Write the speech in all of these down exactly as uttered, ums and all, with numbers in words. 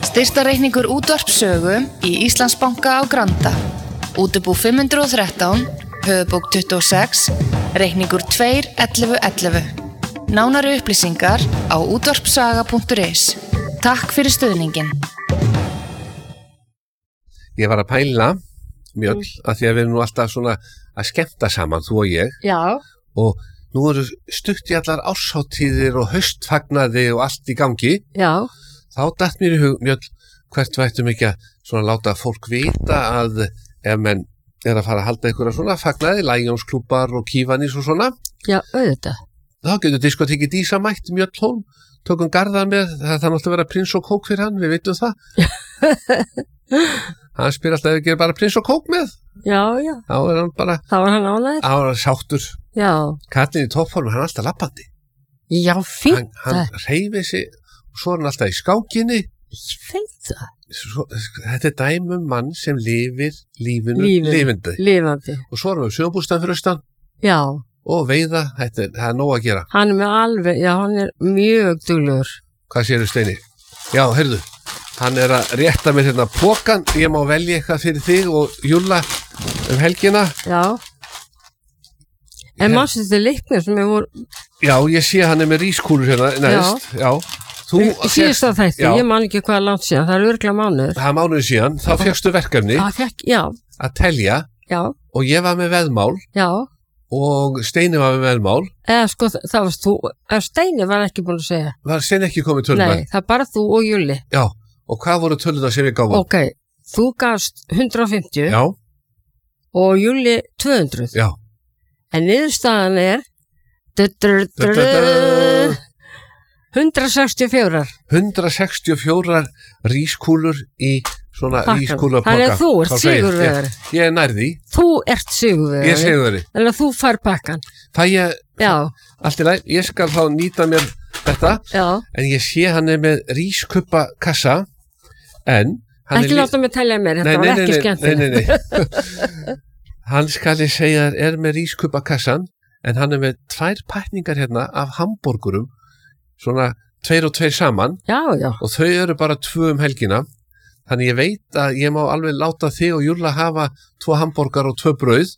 Styrsta reikningur útvarpssögu í Íslandsbanka á Granda. Útibú fimm hundruð og þrettán, höfubók tuttugu og sex, reikningur tvö ellefu ellefu. Nánari upplýsingar á útvarpssaga punktur is. Takk fyrir stuðningin. Ég var að pæla, Mjöll, mm. að því að við erum nú alltaf svona að skemmta saman, þú og ég. Já. Og nú eru stutt í allar árshátíðir og haustfagnaði og allt í gangi. Já. Þá datt mér í hug, Mjöll, hvert vættum ekki að svona láta fólk vita að ef menn er að fara að halda einhverja svona fagnaði, Lionsklúbbar og Kívanís og svona. Já, auðvitað. Þá getur diskotekið Dísa mætt, Mjöll Hólm, tökum Garðar með, það þarf alltaf að vera prins og kók fyrir hann, við veitum það. Hann spyr alltaf ef við gerum bara prins og kók með. Já, já. Þá er hann bara... Þá var hann ánægður. Þá var hann sáttur. Já. Kallinn í toppformu, hann er alltaf lappandi. Já, fínt. Hann, hann hreyfir sig, og svo er hann alltaf í skákinni. Fínt það. Svo, þetta er dæmum mann sem lifir lífinu Lífinu. lifandi. Lifandi. Og svo erum við sjóbústan fyrir austan. Já. Og veiða, þetta er, það er nóg að gera. Hann er með alveg, já, hann er mjög duglegur. Hvað séru Steini? Já, heyrðu, hann er að rétta mér hérna pokan, ég má velja eitthvað fyrir þig og Júlla um helgina. Já. En mannstu þetta leiknir sem ég voru... Já, ég sé hann er með rískúlur hérna neðst. Já. Já. Þú síðast að þetta, ég man ekki hvað langt síðan, það er örugglega mánuður. Það er mánuður síðan, þá fékkstu verkefni Það fekk, já. að telja. Já. Og ég var með veðmál. Já. Og Steini var með veðmál. Eða sko, það varst þú, eða Steini var ekki búin að segja. Var Steini ekki komið tölunar? Nei, það er bara þú og Júlli. Já, og hvað voru tölunar sem við gáum? Ok, þú gafst hundrað og fimmtíu. Já. Og Júlli tvö hundruð. Já. En niðurstaðan er hundrað sextíu og fjögur. hundrað sextíu og fjögur rískúlur í svona rískúlapokka. Þannig að þú ert sigurvegari. Ég, ég er nærði. Þú ert sigurvegari. Ég er sigurvegari. Þannig að þú fær pakkan. Fæ ég, já. Allt í lagi, ég skal þá nýta mér þetta. Já. En ég sé hann er með rískuppa kassa, en... Ekki láta mig telja mér, þetta var ekki skemmtilegt. Nei, nei, nei. Hann skal ég segja er með rískuppa kassan, en hann er með tvær pakningar hérna af hamborgurum, svona tveir og tveir saman. Já, já. Og þau eru bara tvö um helgina. Þannig ég veit að ég má alveg láta þig og Júlla hafa tvo hamborgar og tvö brauð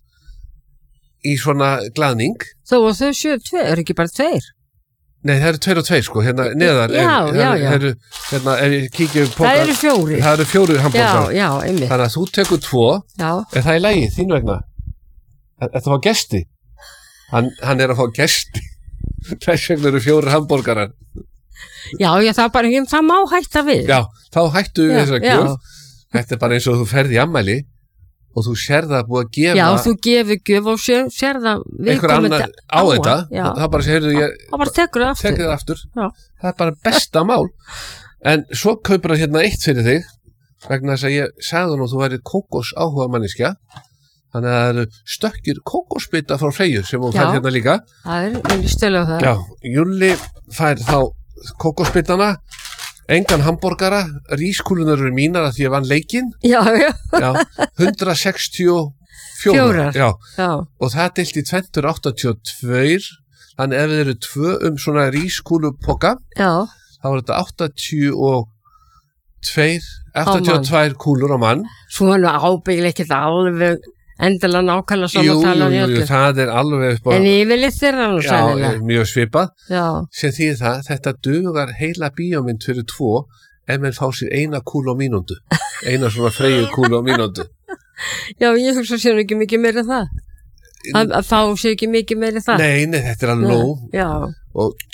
í svona glaðning. Þó að þau séu tvei, er ekki bara tveir? Nei, það eru tveir og tveir sko, hérna neðar. Já, er, já, já. Eru, hérna, ef ég kíkja um póka. Það eru fjóri. Það eru fjóri hamborgar. Já, já, einmitt. Þannig að þú tekur tvo. Já. Er það í lagi, þín vegna? Þetta var gesti. Hann, hann er að fá gesti. Þess vegna eru fjóri hamborgarar. Já, já, það er bara, það má hætta við. Já, þá hættu við þess að gjöf. Þetta er bara eins og þú ferð í ammæli og þú sér það búið að gefa... Já, þú gefur gjöf og sér, sér það... Einhver annar á þetta. Já. Það bara segir ég... Það bara tekur það aftur. Tekur það aftur. Já. Það er bara besta mál. En svo kaupir það hérna eitt fyrir þig vegna þess að ég sagði hún og þú værið kókos áhuga manniskja. Þannig að það eru stökkir kókosbita frá Freyju sem hún fær hérna líka. Það er, vil ég stölu á það. Já, Júlli fær þá kókosbitana, engan hamborgara, rískúlunar eru mínar að því ég vann leikinn. Já, já. Já, hundrað sextíu og fjögur. Fjórar. Já. Já. Og það er deilt í tventur áttatíu og tvö, þannig ef þið eru tvö um svona rískúlupokka, já. Þá er þetta áttatíu og tvö, áttatíu og tvö kúlur á mann. Svo er nú ábyggilega ekkert alveg endilega nákvæmlega saman að tala um jú, jú, jú, það er alveg upp á... En yfirleitt er það nú sænilega. Já, mjög svipað. Já. Sem því það, þetta dugar heila bíómynd fyrir tvo ef menn fá sér eina kúlu á mínúndu. Eina svona Freyju kúlu á mínúndu. Já, ég hugsa sér ekki mikið meira það. Að, að fá sér ekki mikið meira það. Nei, nei, þetta er alveg nóg. Já. Og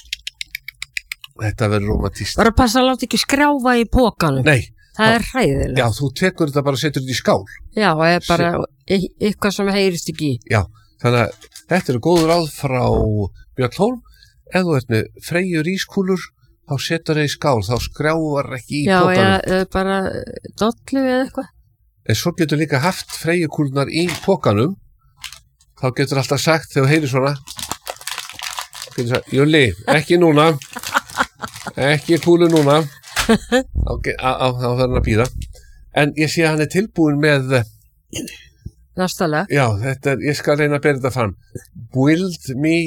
þetta verður romantískt. Bara að passa að láta ekki skrjáfa í pókanum. Nei. Það er hræðilega. Já, þú tekur þetta bara og setur þetta í skál. Já, eða bara eitthvað sem heyrist ekki í. Já, þannig að þetta eru góð ráð frá Mjöll Hólm. Ef þú ert með Freyju rískúlur, þá setur það í skál, þá skrjáfar ekki í já, pokanum. Já, eða bara dollu eða eitthvað. En svo getur líka haft Freyjukúlunar í pokanum. Þá getur alltaf sagt þegar þú heyrir svona, getur sagt, Júlli, ekki núna, ekki kúlu núna. Okay, á það verður að bíða. En ég sé að hann er tilbúin með næsta lag. Já, þetta er, ég skal reyna að bera þetta fram. Build me